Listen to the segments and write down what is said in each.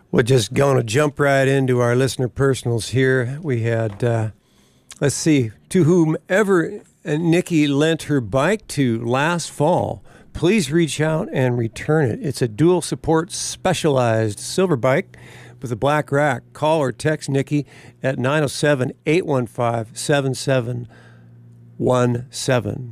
We're just going to jump right into our listener personals here. We had, let's see, to whomever Nikki lent her bike to last fall, please reach out and return it. It's a dual support specialized silver bike with a black rack. Call or text Nikki at 907-815-7717.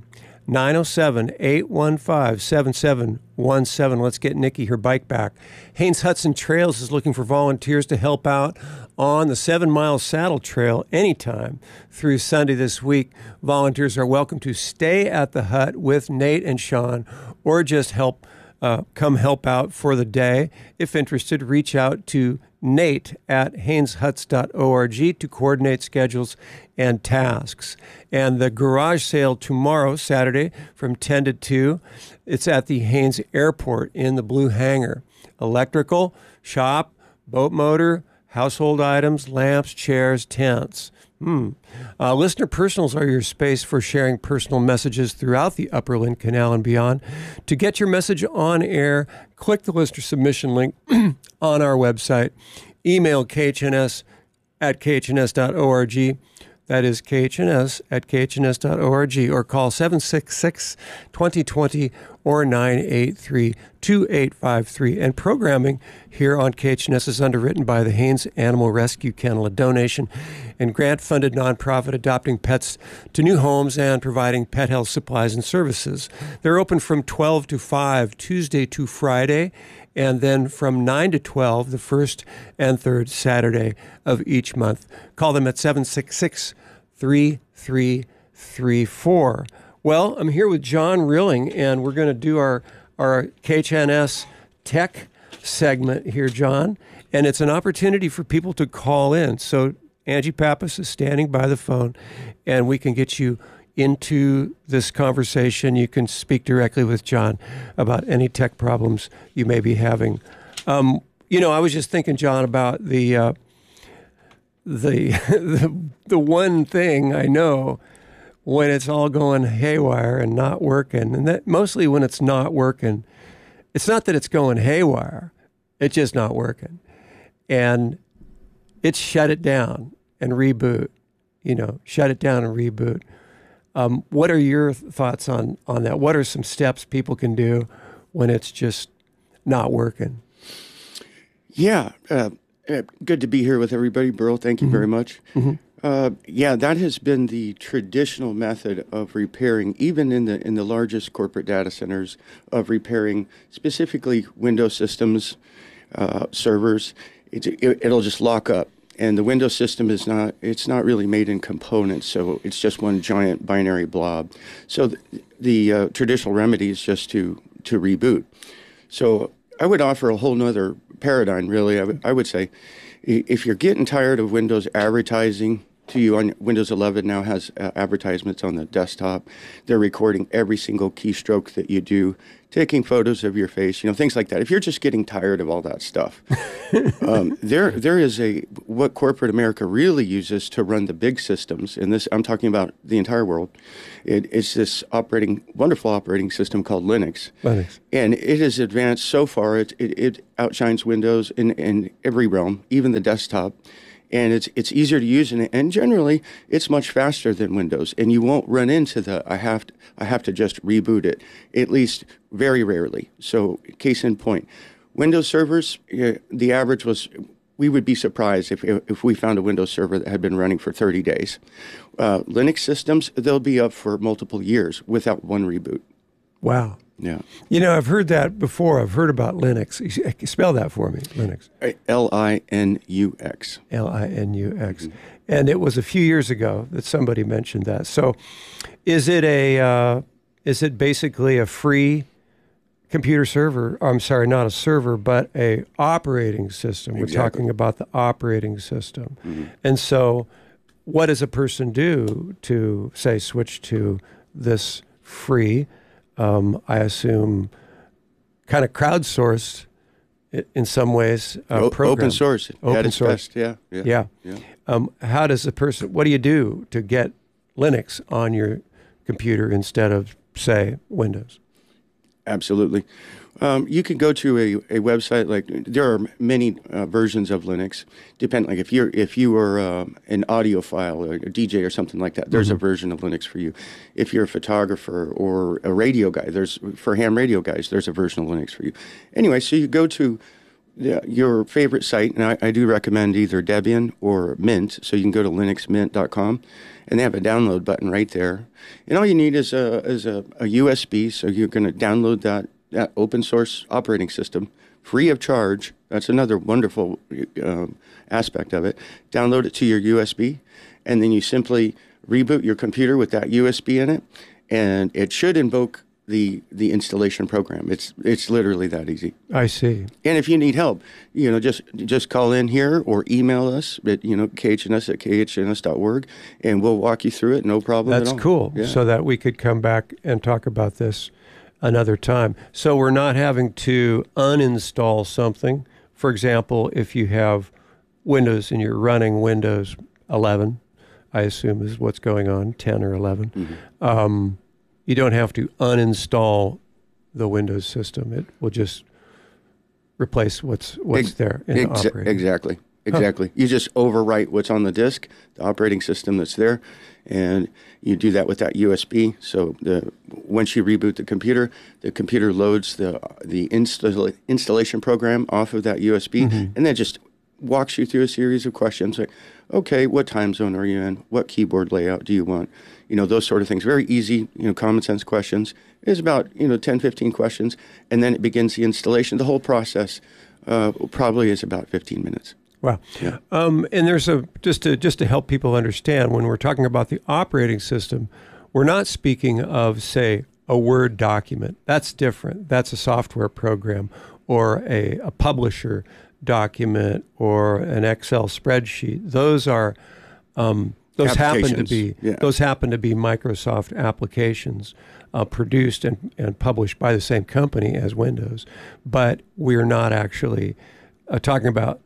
907-815-7717. Let's get Nikki her bike back. Haynes Hudson Trails is looking for volunteers to help out on the 7 Mile Saddle Trail anytime through Sunday this week. Volunteers are welcome to stay at the hut with Nate and Sean or just come help out for the day. If interested, reach out to Nate at hayneshuts.org to coordinate schedules and tasks. And the garage sale tomorrow, Saturday, from 10 to 2, it's at the Haynes Airport in the Blue Hangar. Electrical, shop, boat motor, household items, lamps, chairs, tents. Listener personals are your space for sharing personal messages throughout the Upper Lynn Canal and beyond. To get your message on air, click the listener submission link on our website. Email khns at khns.org. That is khns at khns.org, or call 766-2020 or 983-2853. And programming here on KHNS is underwritten by the Haynes Animal Rescue Kennel, a donation and grant-funded nonprofit adopting pets to new homes and providing pet health supplies and services. They're open from 12 to 5, Tuesday to Friday, and then from 9 to 12, the first and third Saturday of each month. Call them at 766-3334. Well, I'm here with John Rilling, and we're going to do our KHNS Tech segment here, John. And it's an opportunity for people to call in. So Angie Pappas is standing by the phone, and we can get you into this conversation. You can speak directly with John about any tech problems you may be having. I was just thinking, John, about the one thing I know when it's all going haywire and not working, and that mostly when it's not working, it's not that it's going haywire, it's just not working. And it's shut it down and reboot, shut it down and reboot. What are your thoughts on that? What are some steps people can do when it's just not working? Yeah, good to be here with everybody, Burl. Thank you very much. That has been the traditional method of repairing, even in the largest corporate data centers, of repairing specifically Windows systems, servers. It'll just lock up. And the Windows system it's not really made in components, so it's just one giant binary blob. So the traditional remedy is just to reboot. So I would offer a whole nother paradigm, really. I would say, if you're getting tired of Windows advertising to you, on Windows 11 now has advertisements on the desktop. They're recording every single keystroke that you do, taking photos of your face, things like that. If you're just getting tired of all that stuff, there is what corporate America really uses to run the big systems, and this I'm talking about the entire world. It's this wonderful operating system called Linux. And it has advanced so far. It outshines Windows in every realm, even the desktop. And it's easier to use, and generally it's much faster than Windows. And you won't run into I have to just reboot it, at least very rarely. So case in point, Windows servers, the average was, we would be surprised if we found a Windows server that had been running for 30 days. Linux systems, they'll be up for multiple years without one reboot. Wow. Yeah. I've heard that before. I've heard about Linux. Spell that for me, Linux. Linux. Linux. And it was a few years ago that somebody mentioned that. So is it basically a free computer server? I'm sorry, not a server, but a operating system. Exactly. We're talking about the operating system. And so what does a person do to, say, switch to this free, I assume, kind of crowdsourced in some ways, program? Open source. Open source. Best. Yeah. How does a person, what do you do to get Linux on your computer instead of, say, Windows? Absolutely. You can go to a website. Like there are many versions of Linux. Depend like if you are an audiophile or a DJ or something like that, there's a version of Linux for you. If you're a photographer or a radio guy, for ham radio guys, there's a version of Linux for you. Anyway, so you go to your favorite site, and I do recommend either Debian or Mint. So you can go to linuxmint.com, and they have a download button right there. And all you need is a USB. So you're going to download that open source operating system free of charge. That's another wonderful aspect of it. Download it to your USB, and then you simply reboot your computer with that USB in it, and it should invoke the installation program. It's literally that easy. I see. And if you need help, just call in here or email us at khns@khns.org, and we'll walk you through it. No problem at all. That's cool. Yeah. So that we could come back and talk about this another time. So we're not having to uninstall something. For example, if you have Windows and you're running Windows 11, I assume is what's going on, 10 or 11. You don't have to uninstall the Windows system. It will just replace what's there in the operating. Exactly. You just overwrite what's on the disk, the operating system that's there, and you do that with that USB. So once you reboot the computer loads the installation program off of that USB, and then just walks you through a series of questions like, okay, what time zone are you in? What keyboard layout do you want? Those sort of things. Very easy, common sense questions. It's about, 10, 15 questions, and then it begins the installation. The whole process probably is about 15 minutes. Wow. Yeah. And there's just to help people understand, when we're talking about the operating system, we're not speaking of, say, a Word document. That's different. That's a software program or a publisher document or an Excel spreadsheet. Those are those happen to be Microsoft applications produced and published by the same company as Windows, but we're not actually talking about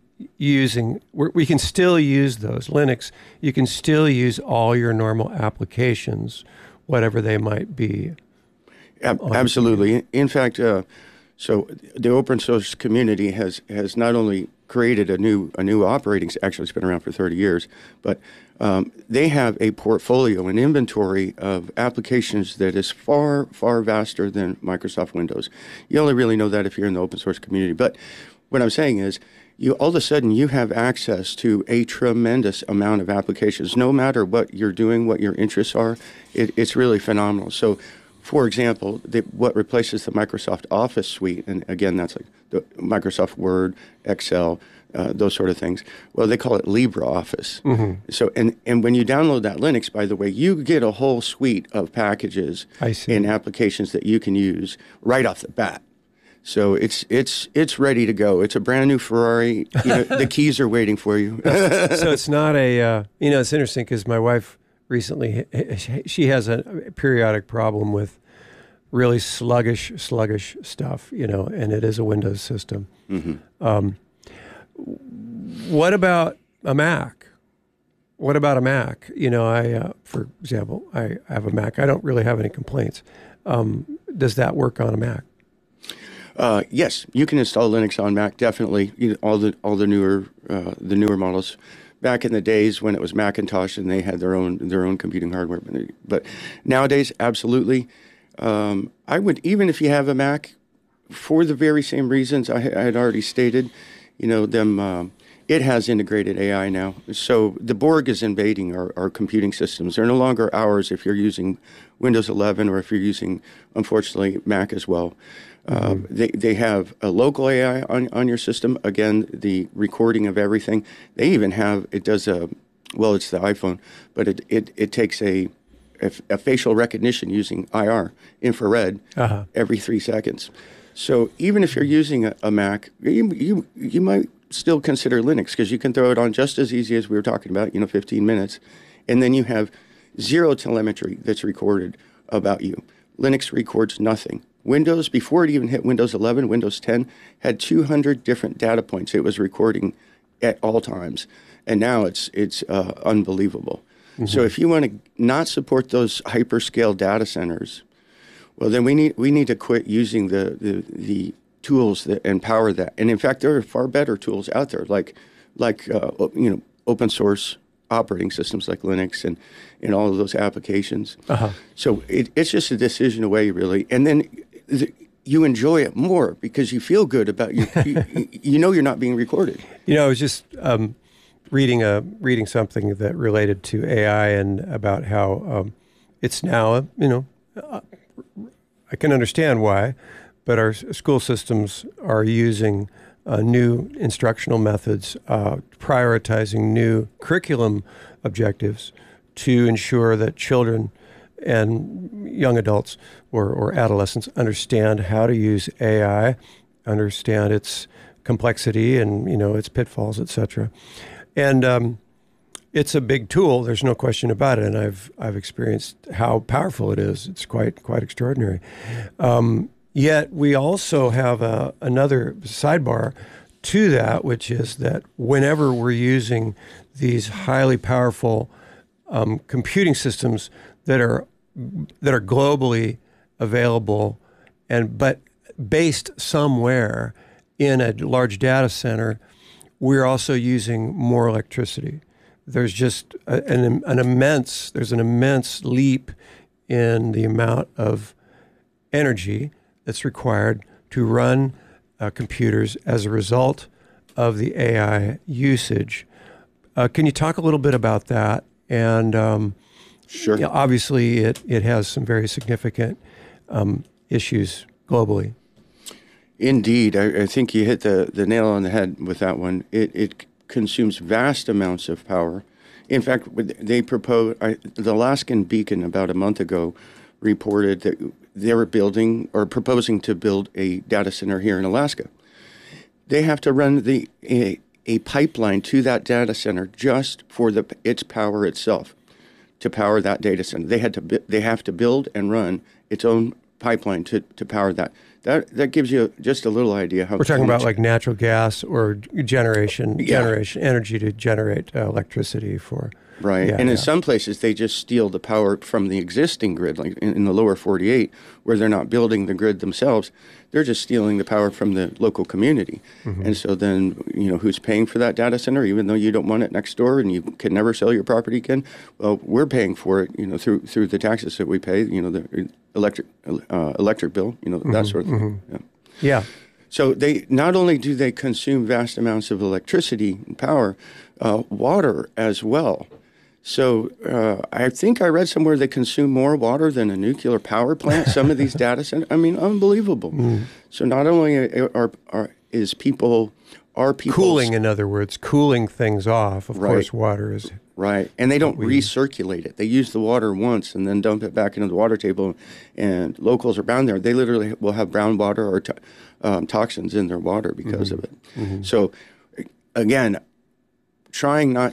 we can still use those. Linux, you can still use all your normal applications, whatever they might be. Absolutely. In fact, so the open source community has not only created a new operating. Actually, it's been around for 30 years, but they have a portfolio, an inventory of applications that is far, far vaster than Microsoft Windows. You only really know that if you're in the open source community. But what I'm saying is, all of a sudden you have access to a tremendous amount of applications. No matter what you're doing, what your interests are, it's really phenomenal. So, for example, what replaces the Microsoft Office suite, and again, that's like the Microsoft Word, Excel, those sort of things. Well, they call it LibreOffice. So, and when you download that Linux, by the way, you get a whole suite of packages and applications that you can use right off the bat. So it's ready to go. It's a brand new Ferrari. The keys are waiting for you. So it's not it's interesting because my wife recently, she has a periodic problem with really sluggish stuff, and it is a Windows system. What about a Mac? For example, I have a Mac. I don't really have any complaints. Does that work on a Mac? Yes, you can install Linux on Mac. Definitely, all the newer models. Back in the days when it was Macintosh and they had their own computing hardware, but nowadays, absolutely. I would, even if you have a Mac, for the very same reasons I had already stated, it has integrated AI now. So the Borg is invading our computing systems. They're no longer ours if you're using Windows 11 or if you're using, unfortunately, Mac as well. They have a local AI on your system. Again, the recording of everything. They even have, it's the iPhone, but it takes a facial recognition using IR, infrared, every 3 seconds. So even if you're using a Mac, you might still consider Linux because you can throw it on just as easy as we were talking about, 15 minutes. And then you have zero telemetry that's recorded about you. Linux records nothing. Windows, before it even hit Windows 11, Windows 10, had 200 different data points it was recording at all times. And now it's unbelievable. So if you want to not support those hyperscale data centers, well, then we need to quit using the tools that empower that. And in fact, there are far better tools out there, like open source operating systems like Linux and all of those applications. So it's just a decision away, really. And then you enjoy it more because you feel good about you know you're not being recorded. I was just reading something that related to AI and about how it's now, I can understand why, but our school systems are using new instructional methods, prioritizing new curriculum objectives to ensure that children and young adults or adolescents understand how to use AI, understand its complexity and its pitfalls, etc. And it's a big tool. There's no question about it, and I've experienced how powerful it is. It's quite extraordinary. Yet we also have another sidebar to that, which is that whenever we're using these highly powerful computing systems that are globally available but based somewhere in a large data center, we're also using more electricity. There's just an immense leap in the amount of energy that's required to run computers as a result of the AI usage. Can you talk a little bit about that? And sure. Obviously, it has some very significant issues globally. Indeed. I think you hit the nail on the head with that one. It consumes vast amounts of power. In fact, they proposed, the Alaskan Beacon about a month ago reported that they were building or proposing to build a data center here in Alaska. They have to run a pipeline to that data center just for its power itself, to power that data center. They have to build and run its own pipeline to power that. That gives you just a little idea how. We're talking about like natural gas or generation energy to generate electricity for. Right. In some places, they just steal the power from the existing grid, like in the lower 48, where they're not building the grid themselves. They're just stealing the power from the local community. Mm-hmm. And so then, who's paying for that data center, even though you don't want it next door and you can never sell your property again? Well, we're paying for it, through the taxes that we pay, the electric bill, mm-hmm. that sort of thing. Mm-hmm. Yeah. So they not only do they consume vast amounts of electricity and power, water as well. So I think I read somewhere they consume more water than a nuclear power plant. Some of these data centers, unbelievable. Mm. So not only is people cooling, in other words, cooling things off. Of course, water is right, and they don't recirculate it. They use the water once and then dump it back into the water table. And locals around there, they literally will have brown water or toxins in their water because mm-hmm. of it. Mm-hmm. So again, trying not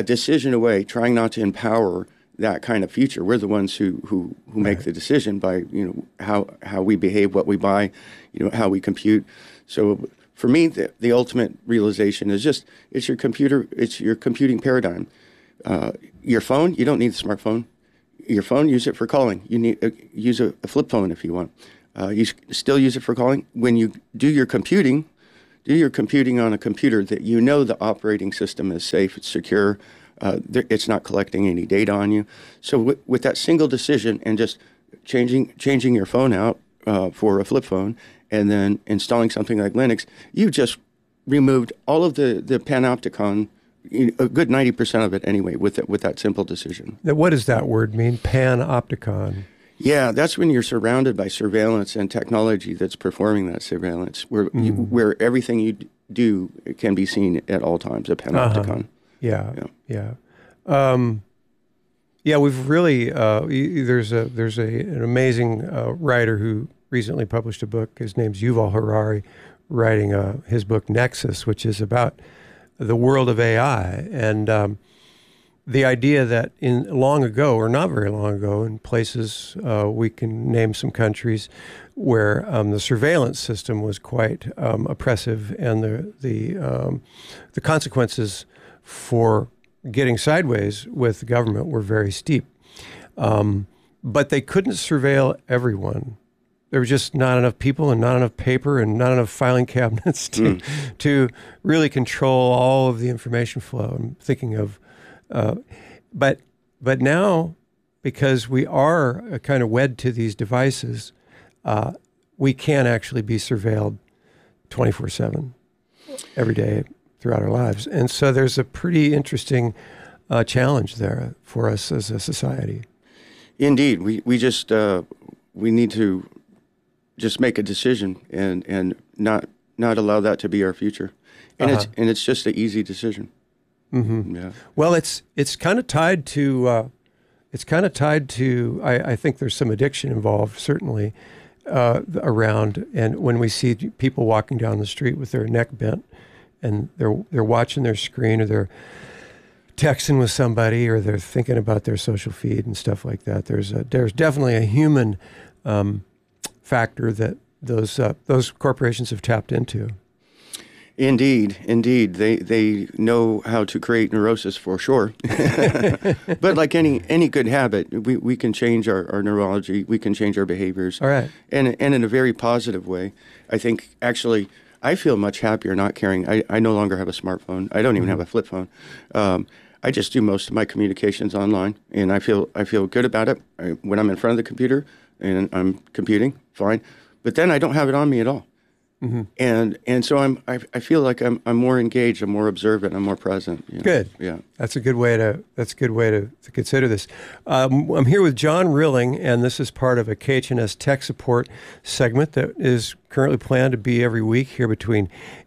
to empower that kind of future. We're the ones who make the decision by how we behave, what we buy, how we compute. So for me, the ultimate realization is it's your computing paradigm. Your phone, you don't need a smartphone. Your phone, use it for calling. You need use a flip phone if you want. You still use it for calling. When you do your computing on a computer that the operating system is safe, it's secure, it's not collecting any data on you. So with that single decision and just changing your phone out for a flip phone and then installing something like Linux, you've just removed all of the panopticon, a good 90% of it anyway, with that simple decision. Now, what does that word mean, panopticon? Yeah, that's when you're surrounded by surveillance and technology that's performing that surveillance, where everything you do can be seen at all times, a panopticon. Yeah, we've really, there's an amazing writer who recently published a book. His name's Yuval Harari, writing his book Nexus, which is about the world of AI. And the idea that long ago, or not very long ago, in places, we can name some countries where the surveillance system was quite oppressive, and the consequences for getting sideways with the government were very steep. But they couldn't surveil everyone. there were just not enough people and not enough paper and not enough filing cabinets to really control all of the information flow. I'm thinking of, but now, because we are kind of wed to these devices, we can actually be surveilled 24/7 every day throughout our lives. And so there's a pretty interesting challenge there for us as a society. Indeed, we just we need to just make a decision and not allow that to be our future, and it's just an easy decision. Mm-hmm. Yeah. Well, it's kind of tied to I think there's some addiction involved, certainly, around, and when we see people walking down the street with their neck bent and they're watching their screen, or they're texting with somebody, or they're thinking about their social feed and stuff like that, there's definitely a human factor that those corporations have tapped into. Indeed. They know how to create neurosis for sure. But like any good habit, we can change our neurology, we can change our behaviors. All right. And in a very positive way. I think actually I feel much happier not carrying. I no longer have a smartphone. I don't even have a flip phone. I just do most of my communications online, and I feel good about it. When I'm in front of the computer and I'm computing, fine. But then I don't have it on me at all. Mm-hmm. And so I feel like I'm more engaged, I'm more observant, I'm more present. You know? Good. Yeah. That's a good way to consider this. I'm here with John Rilling, and this is part of a KHNS Tech Support segment that is currently planned to be every week here between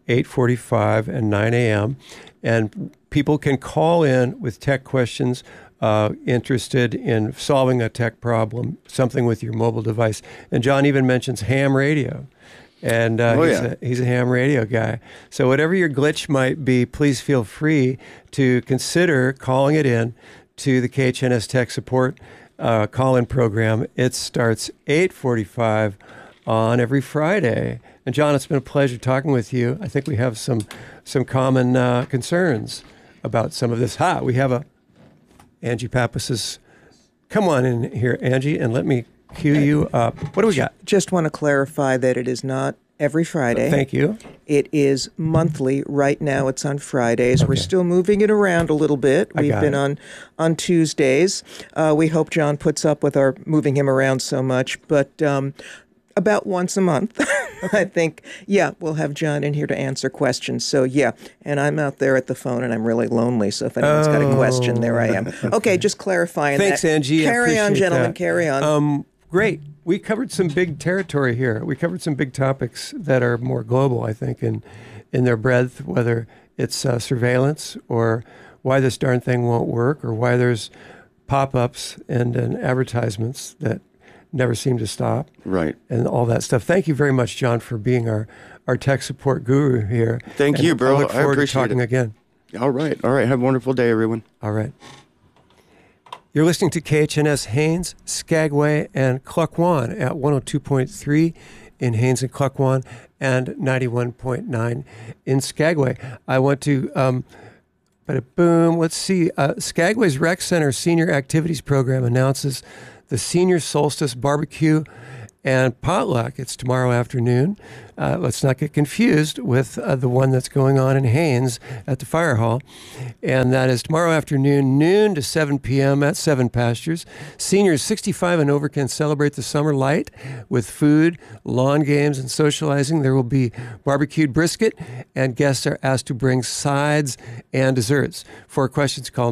8:45 and 9 a.m. And people can call in with tech questions, interested in solving a tech problem, something with your mobile device. And John even mentions ham radio. And he's a ham radio guy. So whatever your glitch might be, please feel free to consider calling it in to the KHNS Tech Support call-in program. It starts 8:45 on every Friday. And John, it's been a pleasure talking with you. I think we have some common concerns about some of this. We have Angie Pappas. Come on in here, Angie, and let me cue you up. What do we got? Just want to clarify that it is not every Friday. Thank you. It is monthly. Right now it's on Fridays. Okay. We're still moving it around a little bit. We've been on Tuesdays. We hope John puts up with our moving him around so much, but about once a month. I think, we'll have John in here to answer questions. So, and I'm out there at the phone, and I'm really lonely. So if anyone's got a question, there I am. Okay, just clarifying Thanks, that. Angie. Carry on, gentlemen, carry on. Great. We covered some big territory here. We covered some big topics that are more global, I think, in their breadth, whether it's surveillance or why this darn thing won't work, or why there's pop-ups and advertisements that never seem to stop. Right. And all that stuff. Thank you very much, John, for being our tech support guru here. Thank you, bro. I look forward to talking it. again. All right. Have a wonderful day, everyone. All right. You're listening to KHNS Haines, Skagway, and Klukwan at 102.3 in Haines and Klukwan and 91.9 in Skagway. I want to, let's see. Skagway's Rec Center Senior Activities Program announces the Senior Solstice Barbecue and Potluck. It's tomorrow afternoon. Let's not get confused with the one that's going on in Haines at the Fire Hall. And that is tomorrow afternoon, noon to 7 p.m. at Seven Pastures. Seniors 65 and over can celebrate the summer light with food, lawn games, and socializing. There will be barbecued brisket, and guests are asked to bring sides and desserts. For questions, call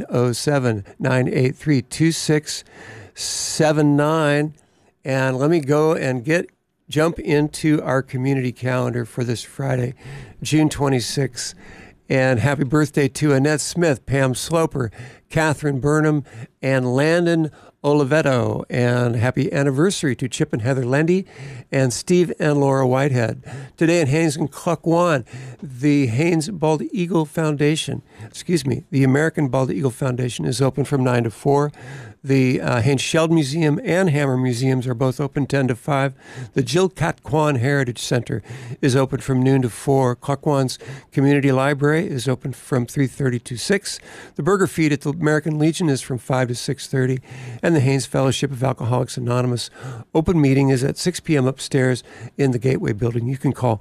907-983-2679. And let me go and jump into our community calendar for this Friday, June 26th. And happy birthday to Annette Smith, Pam Sloper, Catherine Burnham, and Landon Oliveto. And happy anniversary to Chip and Heather Lendy and Steve and Laura Whitehead. Today in Haines and Klukwan, the Haines Bald Eagle Foundation, the American Bald Eagle Foundation is open from 9 to 4. The Haines Sheldon Museum and Hammer Museums are both open 10 to 5. The Jill Katquan Heritage Center is open from noon to 4. Klukwan's Community Library is open from 3:30 to 6. The Burger Feed at the American Legion is from 5 to 6:30. And the Haines Fellowship of Alcoholics Anonymous open meeting is at 6 p.m. upstairs in the Gateway Building. You can call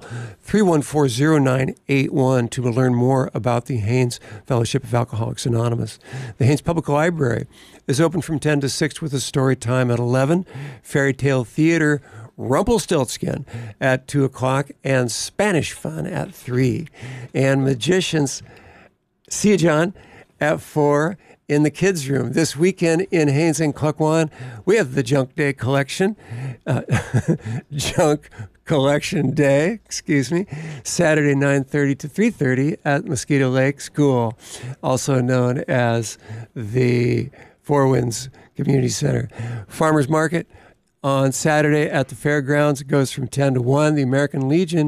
314-0981 to learn more about the Haines Fellowship of Alcoholics Anonymous. The Haines Public Library is open from 10 to 6 with a story time at 11. Fairy Tale Theater, Rumpelstiltskin at 2 o'clock, and Spanish Fun at 3. And Magicians, see you, John, at 4 in the kids' room. This weekend in Haines and Klukwan, we have the Junk Day Collection. Junk Collection Day, Saturday 9:30 to 3:30 at Mosquito Lake School, also known as the Four Winds Community Center. Farmers Market on Saturday at the fairgrounds. It goes from 10 to 1. The American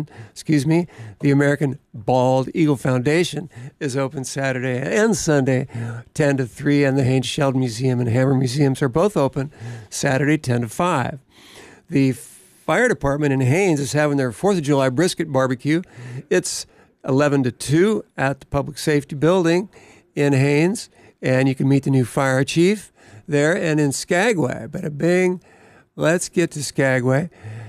Bald Eagle Foundation is open Saturday and Sunday, 10 to 3. And the Haines Sheldon Museum and Hammer Museums are both open Saturday, 10 to 5. The fire department in Haines is having their 4th of July brisket barbecue. It's 11 to 2 at the Public Safety Building in Haines. And you can meet the new fire chief there. And in Skagway, bada bing, let's get to Skagway.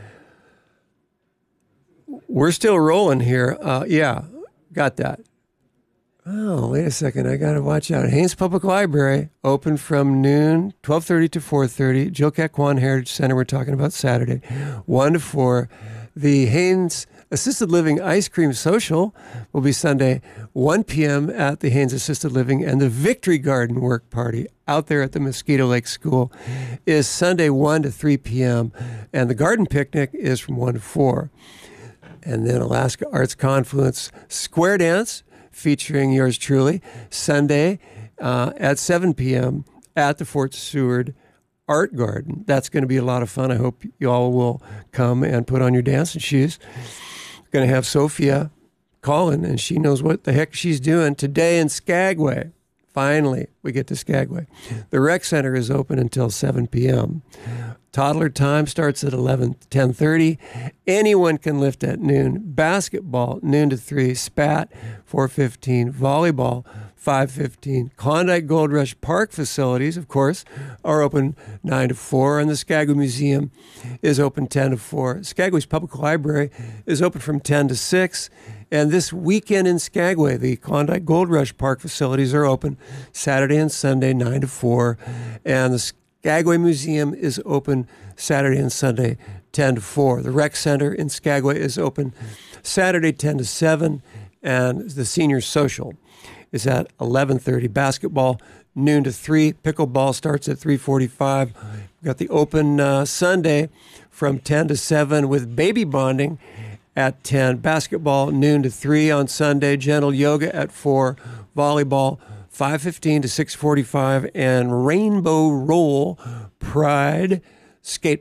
We're still rolling here. Yeah, got that. Oh, wait a second. I got to watch out. Haines Public Library, open from noon, 12:30 to 4:30. Jill Katquan Heritage Center, we're talking about Saturday, 1 to 4. The Haines Assisted Living Ice Cream Social will be Sunday, 1 p.m. at the Haines Assisted Living, and the Victory Garden Work Party out there at the Mosquito Lake School is Sunday, 1 to 3 p.m., and the Garden Picnic is from 1 to 4. And then Alaska Arts Confluence Square Dance, featuring yours truly, Sunday at 7 p.m. at the Fort Seward Art Garden. That's going to be a lot of fun. I hope you all will come and put on your dancing shoes. Going to have Sophia calling, and she knows what the heck she's doing today in Skagway. Finally, we get to Skagway. The Rec Center is open until 7 p.m. Toddler time starts at 10:30. Anyone can lift at noon. Basketball, noon to 3. Spat, 4:15. Volleyball, 5:15. Klondike Gold Rush Park facilities, of course, are open 9 to 4. And the Skagway Museum is open 10 to 4. Skagway's Public Library is open from 10 to 6. And this weekend in Skagway, the Klondike Gold Rush Park facilities are open Saturday and Sunday, 9 to 4. And the Skagway Museum is open Saturday and Sunday, 10 to 4. The Rec Center in Skagway is open Saturday, 10 to 7. And the Senior Social is at 11:30. Basketball, noon to 3. Pickleball starts at 3:45. We've got the open Sunday from 10 to 7 with baby bonding at 10. Basketball, noon to 3 on Sunday. Gentle yoga at 4. Volleyball, 5:15 to 6:45. And Rainbow Roll Pride Skate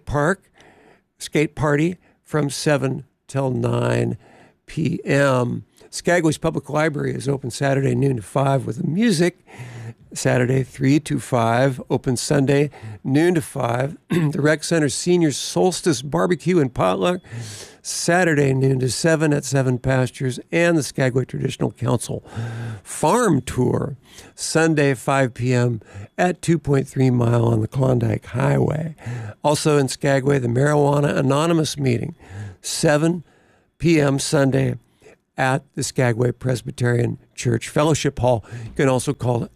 Party from 7 till 9 p.m. Skagway's Public Library is open Saturday, noon to 5 with music. Saturday, 3 to 5. Open Sunday, noon to 5. The Rec Center Senior Solstice Barbecue and Potluck, Saturday, noon to 7 at 7 Pastures. And the Skagway Traditional Council Farm Tour, Sunday, 5 p.m. at 2.3 Mile on the Klondike Highway. Also in Skagway, the Marijuana Anonymous meeting, 7 p.m. Sunday at the Skagway Presbyterian Church Fellowship Hall. You can also call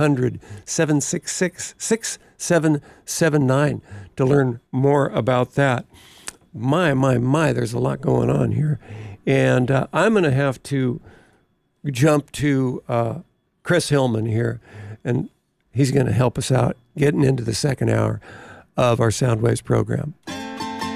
800-766-6779 to learn more about that. My, there's a lot going on here. And I'm going to have to jump to Chris Hillman here, and he's going to help us out getting into the second hour of our Soundwaves program.